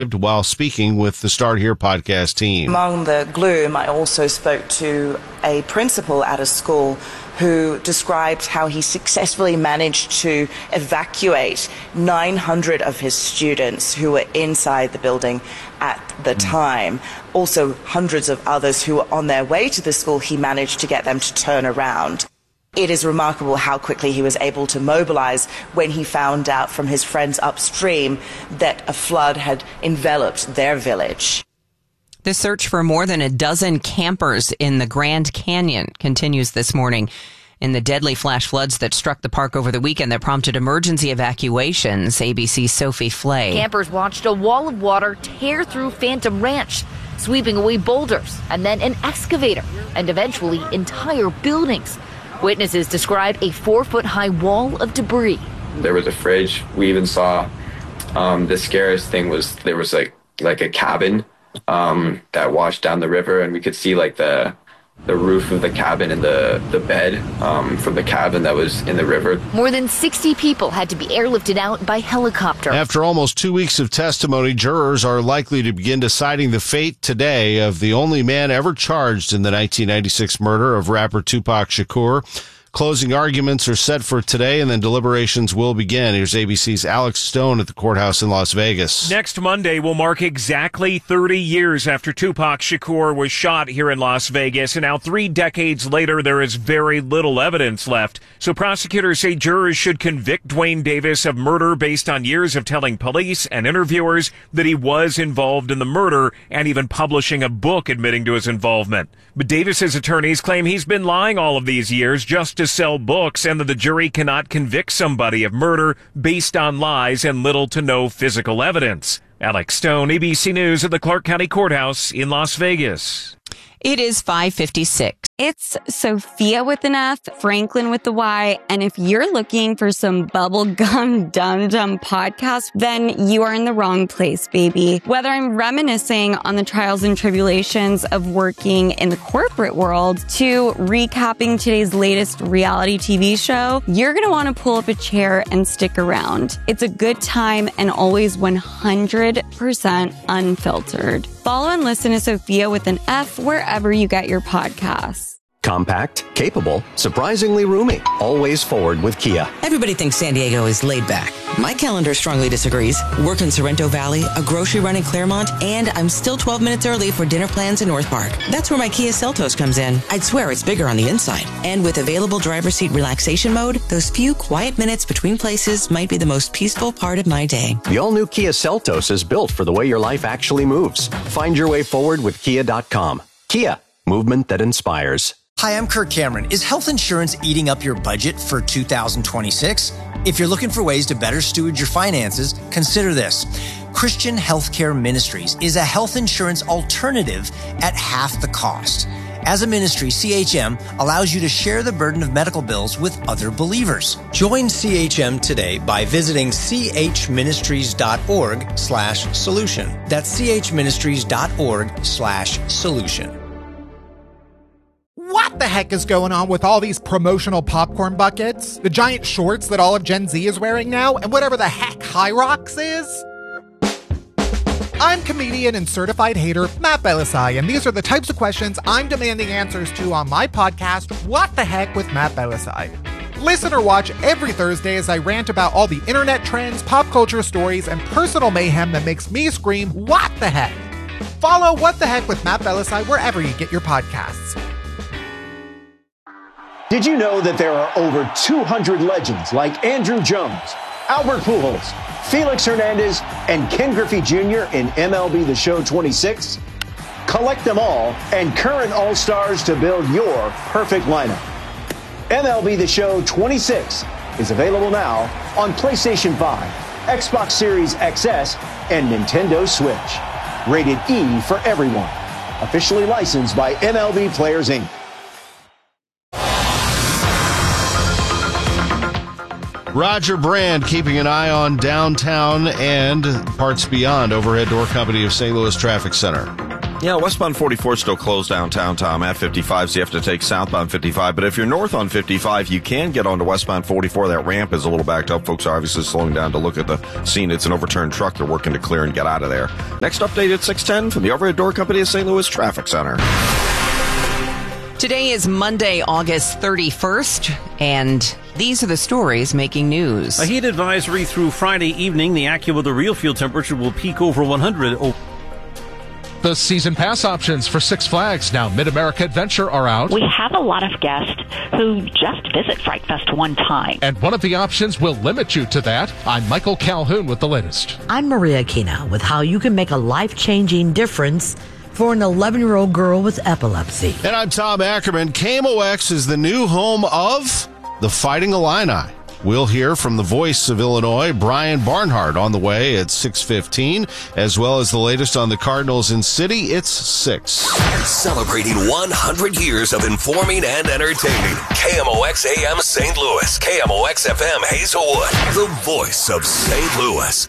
while speaking with the Start Here podcast team. Among the gloom, I also spoke to a principal at a school who described how he successfully managed to evacuate 900 of his students who were inside the building at the time. Also, hundreds of others who were on their way to the school, he managed to get them to turn around. It is remarkable how quickly he was able to mobilize when he found out from his friends upstream that a flood had enveloped their village. The search for more than a dozen campers in the Grand Canyon continues this morning in the deadly flash floods that struck the park over the weekend that prompted emergency evacuations. ABC's Sophie Flay. Campers watched a wall of water tear through Phantom Ranch, sweeping away boulders and then an excavator and eventually entire buildings. Witnesses describe a 4-foot-high wall of debris. There was a fridge. We even saw the scariest thing was there was like a cabin that washed down the river, and we could see like the roof of the cabin and the bed from the cabin that was in the river. More than 60 people had to be airlifted out by helicopter. After almost 2 weeks of testimony, jurors are likely to begin deciding the fate today of the only man ever charged in the 1996 murder of rapper Tupac Shakur. Closing arguments are set for today, and then deliberations will begin. Here's ABC's Alex Stone at the courthouse in Las Vegas. Next Monday will mark exactly 30 years after Tupac Shakur was shot here in Las Vegas, and now 3 decades later, there is very little evidence left. So prosecutors say jurors should convict Dwayne Davis of murder based on years of telling police and interviewers that he was involved in the murder and even publishing a book admitting to his involvement. But Davis's attorneys claim he's been lying all of these years just to sell books, and that the jury cannot convict somebody of murder based on lies and little to no physical evidence. Alex Stone, ABC News at the Clark County Courthouse in Las Vegas. It is 5:56. It's Sophia with an F, Franklin with the Y, and if you're looking for some bubblegum dum-dum podcast, then you are in the wrong place, baby. Whether I'm reminiscing on the trials and tribulations of working in the corporate world to recapping today's latest reality TV show, you're going to want to pull up a chair and stick around. It's a good time and always 100% unfiltered. Follow and listen to Sophia with an F wherever you get your podcasts. Compact, capable, surprisingly roomy. Always forward with Kia. Everybody thinks San Diego is laid back. My calendar strongly disagrees. Work in Sorrento Valley, a grocery run in Claremont, and I'm still 12 minutes early for dinner plans in North Park. That's where my Kia Seltos comes in. I'd swear it's bigger on the inside. And with available driver's seat relaxation mode, those few quiet minutes between places might be the most peaceful part of my day. The all-new Kia Seltos is built for the way your life actually moves. Find your way forward with Kia.com. Kia, movement that inspires. Hi, I'm Kirk Cameron. Is health insurance eating up your budget for 2026? If you're looking for ways to better steward your finances, consider this. Christian Healthcare Ministries is a health insurance alternative at half the cost. As a ministry, CHM allows you to share the burden of medical bills with other believers. Join CHM today by visiting chministries.org/solution. That's chministries.org/solution. What the heck is going on with all these promotional popcorn buckets, the giant shorts that all of Gen Z is wearing now, and whatever the heck High Rocks is? I'm comedian and certified hater Matt Belisai, and these are the types of questions I'm demanding answers to on my podcast, What the Heck with Matt Belisai. Listen or watch every Thursday as I rant about all the internet trends, pop culture stories, and personal mayhem that makes me scream, what the heck? Follow What the Heck with Matt Belisai wherever you get your podcasts. Did you know that there are over 200 legends like Andrew Jones, Albert Pujols, Felix Hernandez, and Ken Griffey Jr. in MLB The Show 26? Collect them all and current All-Stars to build your perfect lineup. MLB The Show 26 is available now on PlayStation 5, Xbox Series XS, and Nintendo Switch. Rated E for everyone. Officially licensed by MLB Players, Inc. Roger Brand keeping an eye on downtown and parts beyond. Overhead Door Company of St. Louis Traffic Center. Yeah, westbound 44 still closed downtown, Tom, at 55, so you have to take southbound 55. But if you're north on 55, you can get onto westbound 44. That ramp is a little backed up. Folks are obviously slowing down to look at the scene. It's an overturned truck. They're working to clear and get out of there. Next update at 6:10 from the Overhead Door Company of St. Louis Traffic Center. Today is Monday, August 31st, and these are the stories making news. A heat advisory through Friday evening. The AccuWeather real field temperature will peak over 100. The season pass options for Six Flags, now Mid-America Adventure, are out. We have a lot of guests who just visit Fright Fest one time. And one of the options will limit you to that. I'm Michael Calhoun with the latest. I'm Maria Kina with how you can make a life-changing difference for an 11-year-old girl with epilepsy. And I'm Tom Ackerman. KMOX is the new home of the Fighting Illini. We'll hear from the voice of Illinois, Brian Barnhart, on the way at 6:15, as well as the latest on the Cardinals in City. It's 6. Celebrating 100 years of informing and entertaining. KMOX AM St. Louis, KMOX FM Hazelwood, the voice of St. Louis.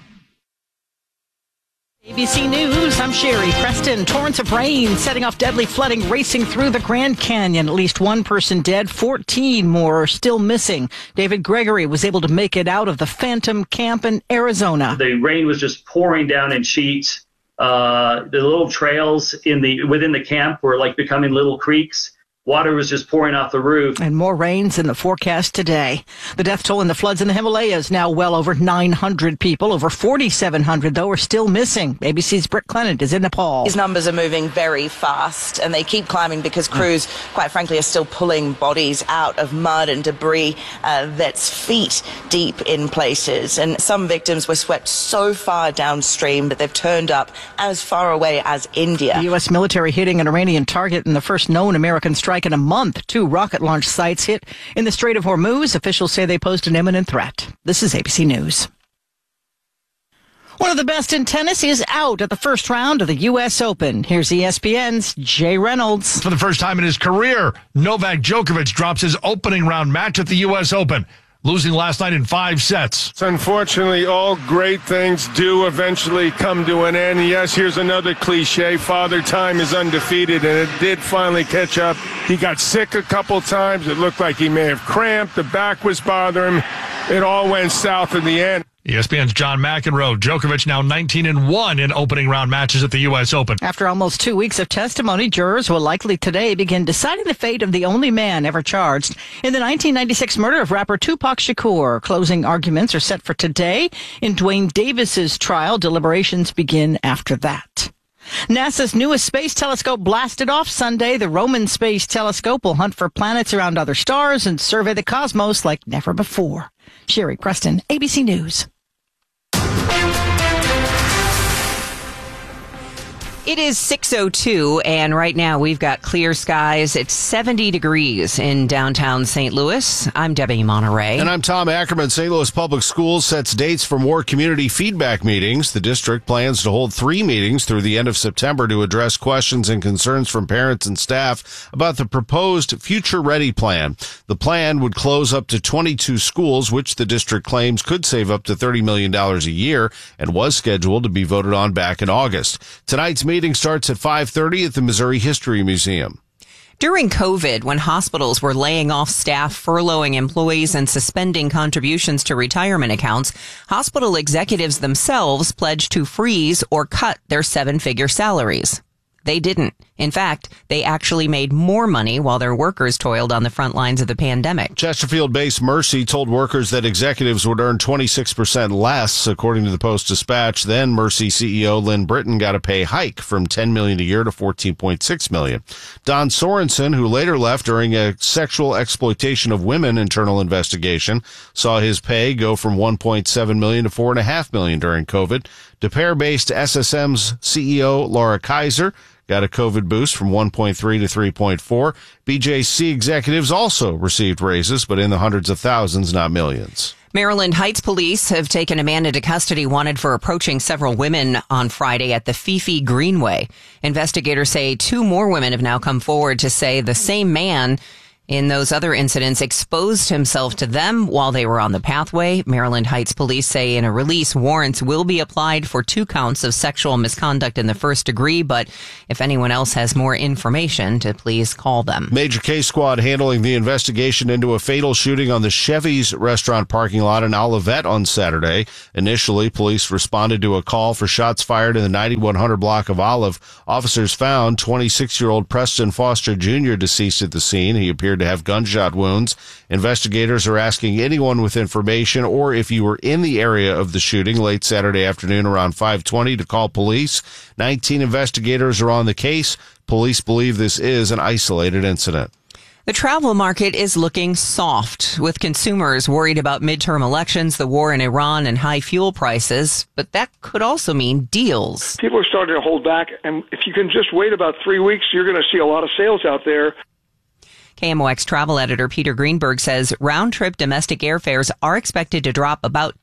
ABC News, I'm Sherry Preston. Torrents of rain setting off deadly flooding racing through the Grand Canyon. At least one person dead, 14 more are still missing. David Gregory was able to make it out of the Phantom Camp in Arizona. The rain was just pouring down in sheets. The little trails within the camp were like becoming little creeks. Water was just pouring off the roof. And more rains in the forecast today. The death toll in the floods in the Himalayas now well over 900 people. Over 4,700, though, are still missing. ABC's Britt Clement is in Nepal. These numbers are moving very fast, and they keep climbing because crews, quite frankly, are still pulling bodies out of mud and debris that's feet deep in places. And some victims were swept so far downstream that they've turned up as far away as India. The U.S. military hitting an Iranian target in the first known American strike in a month. 2 rocket launch sites hit in the Strait of Hormuz. Officials say they posed an imminent threat. This is ABC News. One of the best in tennis is out at the first round of the U.S. Open. Here's ESPN's Jay Reynolds. For the first time in his career, Novak Djokovic drops his opening round match at the U.S. Open, losing last night in 5 sets. So unfortunately, all great things do eventually come to an end. Yes, here's another cliche. Father Time is undefeated, and it did finally catch up. He got sick a couple times. It looked like he may have cramped. The back was bothering him. It all went south in the end. ESPN's John McEnroe. Djokovic now 19-1 in opening round matches at the U.S. Open. After almost 2 weeks of testimony, jurors will likely today begin deciding the fate of the only man ever charged in the 1996 murder of rapper Tupac Shakur. Closing arguments are set for today. In Dwayne Davis's trial, deliberations begin after that. NASA's newest space telescope blasted off Sunday. The Roman Space Telescope will hunt for planets around other stars and survey the cosmos like never before. Sherry Preston, ABC News. It is 6:02, and right now we've got clear skies. It's 70 degrees in downtown St. Louis. I'm Debbie Monterey. And I'm Tom Ackerman. St. Louis Public Schools sets dates for more community feedback meetings. The district plans to hold 3 meetings through the end of September to address questions and concerns from parents and staff about the proposed Future Ready plan. The plan would close up to 22 schools, which the district claims could save up to $30 million a year, and was scheduled to be voted on back in August. Tonight's meeting starts at 5:30 at the Missouri History Museum. During COVID, when hospitals were laying off staff, furloughing employees, and suspending contributions to retirement accounts, hospital executives themselves pledged to freeze or cut their 7-figure salaries. They didn't. In fact, they actually made more money while their workers toiled on the front lines of the pandemic. Chesterfield-based Mercy told workers that executives would earn 26% less, according to the Post-Dispatch. Then Mercy CEO Lynn Britton got a pay hike from $10 million a year to $14.6 million. Don Sorensen, who later left during a sexual exploitation of women internal investigation, saw his pay go from $1.7 million to $4.5 million during COVID. De Pere-based SSM's CEO Laura Kaiser got a COVID boost from 1.3 to 3.4. BJC executives also received raises, but in the hundreds of thousands, not millions. Maryland Heights police have taken a man into custody wanted for approaching several women on Friday at the Fifi Greenway. Investigators say 2 more women have now come forward to say the same man in those other incidents exposed himself to them while they were on the pathway. Maryland Heights police say in a release, warrants will be applied for 2 counts of sexual misconduct in the first degree, but if anyone else has more information, to please call them. Major case squad handling the investigation into a fatal shooting on the Chevy's restaurant parking lot in Olivet on Saturday. Initially, police responded to a call for shots fired in the 9100 block of Olive. Officers found 26-year-old Preston Foster Jr. deceased at the scene. He appeared to have gunshot wounds. Investigators are asking anyone with information or if you were in the area of the shooting late Saturday afternoon around 5:20 to call police. 19 investigators are on the case. Police believe this is an isolated incident. The travel market is looking soft, with consumers worried about midterm elections, the war in Iran, and high fuel prices. But that could also mean deals. People are starting to hold back, and if you can just wait about 3 weeks, you're going to see a lot of sales out there. KMOX travel editor Peter Greenberg says round-trip domestic airfares are expected to drop about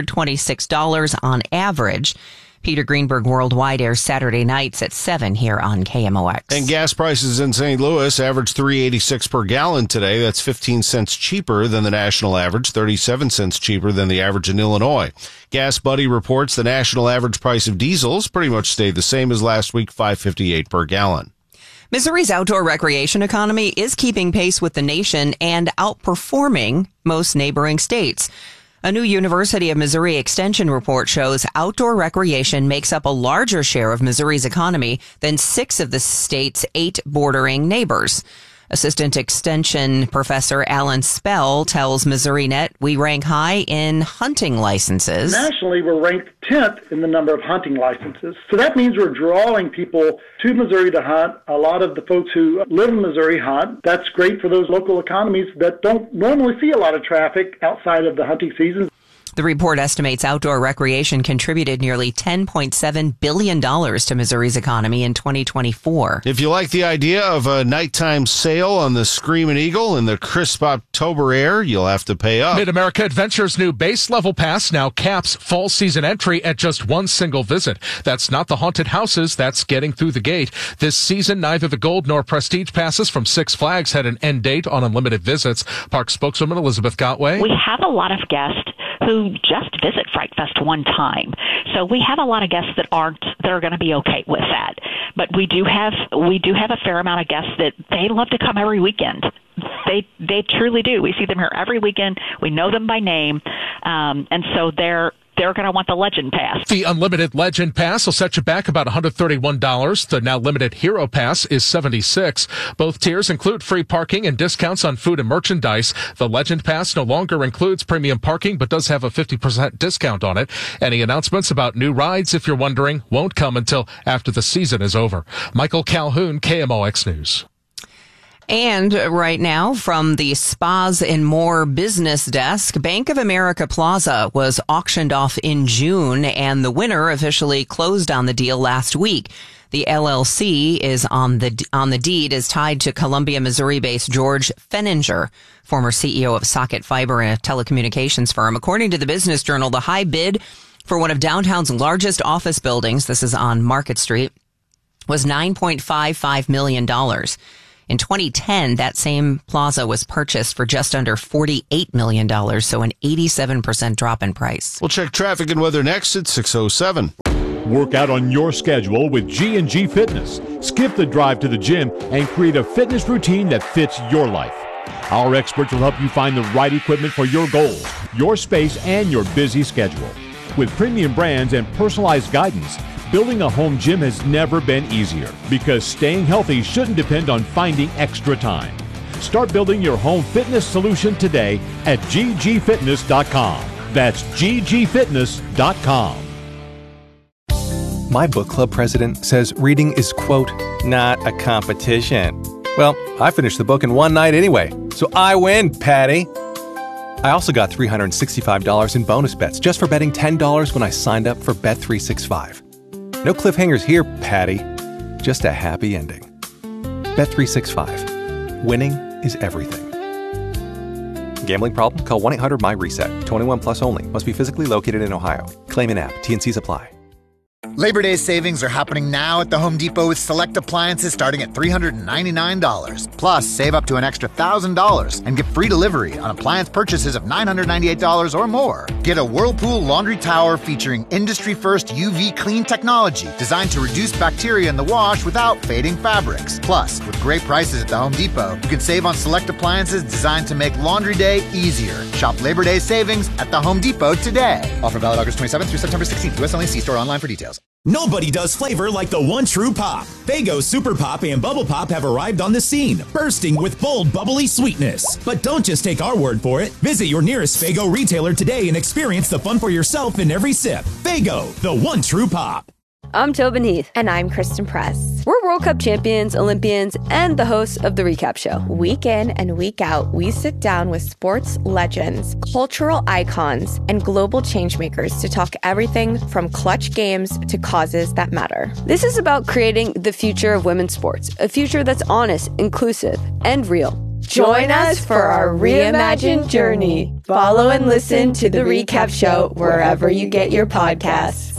$226 on average. Peter Greenberg Worldwide airs Saturday nights at 7 here on KMOX. And gas prices in St. Louis averaged $3.86 per gallon today. That's 15 cents cheaper than the national average, 37 cents cheaper than the average in Illinois. Gas Buddy reports the national average price of diesels pretty much stayed the same as last week, $5.58 per gallon. Missouri's outdoor recreation economy is keeping pace with the nation and outperforming most neighboring states. A new University of Missouri Extension report shows outdoor recreation makes up a larger share of Missouri's economy than 6 of the state's 8 bordering neighbors. Assistant Extension Professor Alan Spell tells MissouriNet we rank high in hunting licenses. Nationally, we're ranked 10th in the number of hunting licenses. So that means we're drawing people to Missouri to hunt. A lot of the folks who live in Missouri hunt. That's great for those local economies that don't normally see a lot of traffic outside of the hunting season. The report estimates outdoor recreation contributed nearly $10.7 billion to Missouri's economy in 2024. If you like the idea of a nighttime sail on the Screaming Eagle in the crisp October air, you'll have to pay up. Mid-America Adventure's new base level pass now caps fall season entry at just one single visit. That's not the haunted houses, that's getting through the gate. This season, neither the gold nor prestige passes from Six Flags had an end date on unlimited visits. Park spokeswoman Elizabeth Gotway. We have a lot of guests who just visit Fright Fest one time. So we have a lot of guests that are going to be okay with that. But we do have a fair amount of guests that they love to come every weekend. They truly do. We see them here every weekend. We know them by name. And so they're going to want the Legend Pass. The unlimited Legend Pass will set you back about $131. The now limited Hero Pass is $76. Both tiers include free parking and discounts on food and merchandise. The Legend Pass no longer includes premium parking, but does have a 50% discount on it. Any announcements about new rides, if you're wondering, won't come until after the season is over. Michael Calhoun, KMOX News. And right now, from the Spas and More business desk, Bank of America Plaza was auctioned off in June, and the winner officially closed on the deal last week. The LLC is on the deed is tied to Columbia, Missouri-based George Fenninger, former CEO of Socket Fiber, a telecommunications firm. According to the Business Journal, the high bid for one of downtown's largest office buildings, this is on Market Street, was $9.55 million. In 2010, that same plaza was purchased for just under $48 million, so an 87% drop in price. We'll check traffic and weather next at 6:07. Work out on your schedule with G&G Fitness. Skip the drive to the gym and create a fitness routine that fits your life. Our experts will help you find the right equipment for your goals, your space, and your busy schedule. With premium brands and personalized guidance, building a home gym has never been easier because staying healthy shouldn't depend on finding extra time. Start building your home fitness solution today at ggfitness.com. That's ggfitness.com. My book club president says reading is, quote, not a competition. Well, I finished the book in one night anyway, so I win, Patty. I also got $365 in bonus bets just for betting $10 when I signed up for Bet365. No cliffhangers here, Patty. Just a happy ending. Bet365. Winning is everything. Gambling problem? Call 1-800-MY-RESET. 21 plus only. Must be physically located in Ohio. Claim in app. T&Cs apply. Labor Day savings are happening now at the Home Depot with select appliances starting at $399. Plus, save up to an extra $1,000 and get free delivery on appliance purchases of $998 or more. Get a Whirlpool laundry tower featuring industry-first UV clean technology designed to reduce bacteria in the wash without fading fabrics. Plus, with great prices at the Home Depot, you can save on select appliances designed to make laundry day easier. Shop Labor Day savings at the Home Depot today. Offer valid August 27th through September 16th. U.S. only. See store online for details. Nobody does flavor like the one true pop. Faygo Super Pop and Bubble Pop have arrived on the scene, bursting with bold, bubbly sweetness. But don't just take our word for it. Visit your nearest Faygo retailer today and experience the fun for yourself in every sip. Faygo, the one true pop. I'm Tobin Heath. And I'm Kristen Press. We're World Cup champions, Olympians, and the hosts of The Recap Show. Week in and week out, we sit down with sports legends, cultural icons, and global changemakers to talk everything from clutch games to causes that matter. This is about creating the future of women's sports, a future that's honest, inclusive, and real. Join us for our reimagined journey. Follow and listen to The Recap Show wherever you get your podcasts.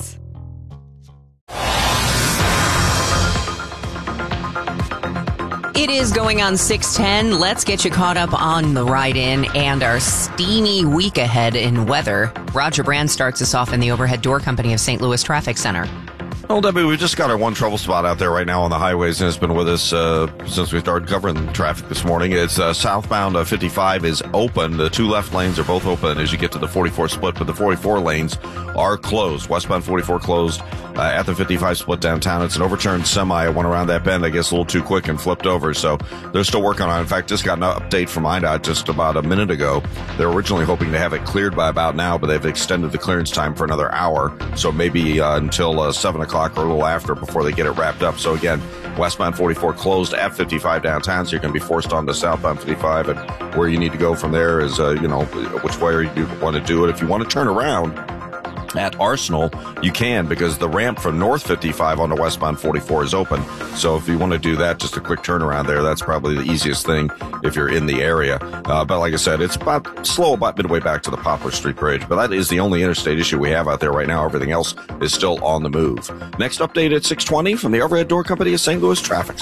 It is going on 6:10. Let's get you caught up on the ride-in and our steamy week ahead in weather. Roger Brand starts us off in the Overhead Door Company of St. Louis Traffic Center. Well, Debbie, we've just got our one trouble spot out there right now on the highways, and it's been with us since we started covering traffic this morning. It's southbound 55 is open. The two left lanes are both open as you get to the 44 split, but the 44 lanes are closed. Westbound 44 closed at the 55 split downtown. It's an overturned semi. It went around that bend, I guess, a little too quick and flipped over, so they're still working on it. In fact, just got an update from IDOT just about a minute ago. They're originally hoping to have it cleared by about now, but they've extended the clearance time for another hour, so maybe until 7 o'clock or a little after before they get it wrapped up. So again, westbound 44 closed at 55 downtown, so you're going to be forced onto southbound 55, and where you need to go from there is, which way you want to do it. If you want to turn around at Arsenal, you can, because the ramp from north 55 onto westbound 44 is open. So if you want to do that, just a quick turnaround there, that's probably the easiest thing if you're in the area. But like I said, it's about midway back to the Poplar Street Bridge. But that is the only interstate issue we have out there right now. Everything else is still on the move. Next update at 6:20 from the Overhead Door Company of St. Louis Traffic.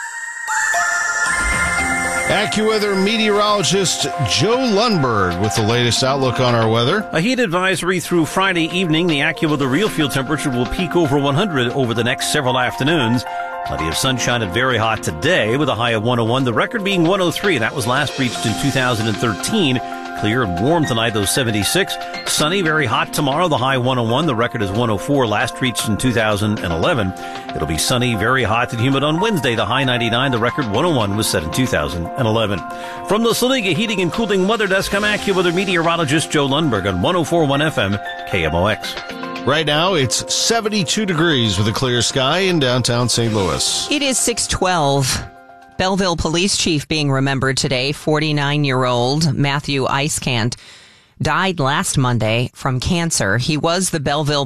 AccuWeather meteorologist Joe Lundberg with the latest outlook on our weather. A heat advisory through Friday evening. The AccuWeather real field temperature will peak over 100 over the next several afternoons. Plenty of sunshine and very hot today with a high of 101. The record being 103. That was last reached in 2013. Clear and warm tonight, though 76. Sunny, very hot tomorrow, the high 101. The record is 104, last reached in 2011. It'll be sunny, very hot and humid on Wednesday, the high 99. The record 101 was set in 2011. From the Saliga Heating and Cooling Weather Desk, I'm AccuWeather meteorologist Joe Lundberg on 104.1 FM KMOX. Right now, it's 72 degrees with a clear sky in downtown St. Louis. It is 6:12. Belleville Police Chief being remembered today, 49-year-old Matthew Icecant, died last Monday from cancer. He was with the Belleville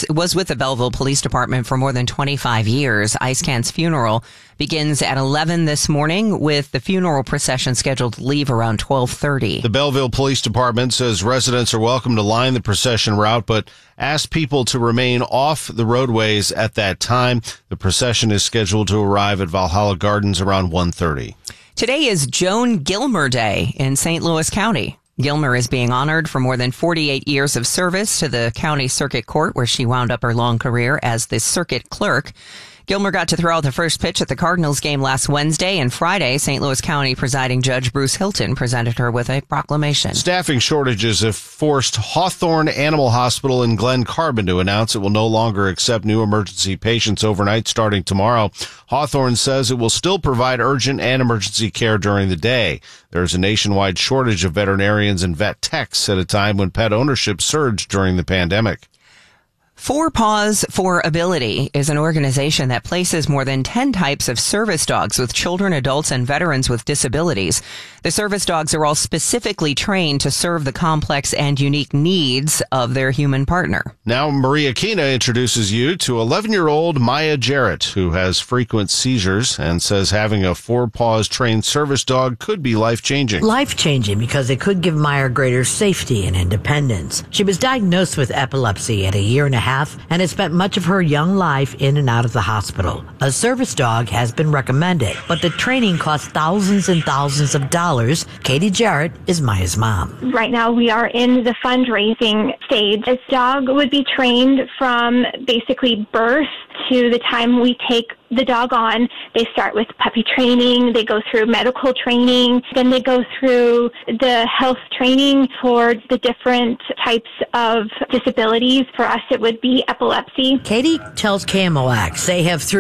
Police Department for more than 25 years. Icecant's funeral begins at 11 this morning, with the funeral procession scheduled to leave around 12:30. The Belleville Police Department says residents are welcome to line the procession route, but ask people to remain off the roadways at that time. The procession is scheduled to arrive at Valhalla Gardens around 1:30. Today is Joan Gilmer Day in St. Louis County. Gilmer is being honored for more than 48 years of service to the county circuit court, where she wound up her long career as the circuit clerk. Gilmer got to throw out the first pitch at the Cardinals game last Wednesday, and Friday, St. Louis County presiding Judge Bruce Hilton presented her with a proclamation. Staffing shortages have forced Hawthorne Animal Hospital in Glen Carbon to announce it will no longer accept new emergency patients overnight starting tomorrow. Hawthorne says it will still provide urgent and emergency care during the day. There's a nationwide shortage of veterinarians and vet techs at a time when pet ownership surged during the pandemic. Four Paws for Ability is an organization that places more than 10 types of service dogs with children, adults, and veterans with disabilities. The service dogs are all specifically trained to serve the complex and unique needs of their human partner. Now Maria Kina introduces you to 11-year-old Maya Jarrett, who has frequent seizures and says having a Four Paws trained service dog could be life-changing. Life-changing because it could give Maya greater safety and independence. She was diagnosed with epilepsy at a 1.5 years half and has spent much of her young life in and out of the hospital. A service dog has been recommended, but the training costs thousands and thousands of dollars. Katie Jarrett is Maya's mom. Right now we are in the fundraising stage. This dog would be trained from basically birth to the time we take the dog on. They start with puppy training, they go through medical training, then they go through the health training for the different types of disabilities. For us, it would be epilepsy. Katie tells KMOX they have through